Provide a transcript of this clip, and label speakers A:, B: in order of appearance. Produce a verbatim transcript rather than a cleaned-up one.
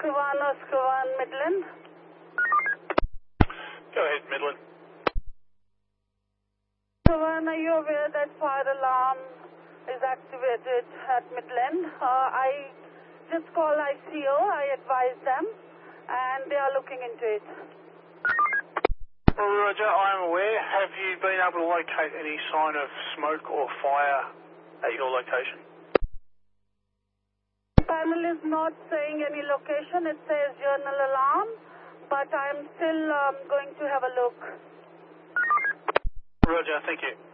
A: Oscar one, Oscar one, Midland.
B: Go ahead, Midland.
A: Oscar one, are you aware that fire alarm is activated at Midland? Uh, I just called I C O, I advised them, and they are looking into it.
B: Roger, I am aware. Have you been able to locate any sign of smoke or fire at your location?
A: The panel is not saying any location. It says journal alarm, but I'm still um, going to have a look.
B: Roger, thank you.